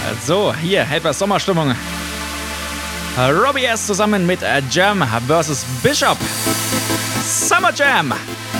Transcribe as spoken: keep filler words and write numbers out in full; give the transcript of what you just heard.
So, hier etwas Sommerstimmung. Robbie S. zusammen mit Jam versus Bishop. Summer Jam.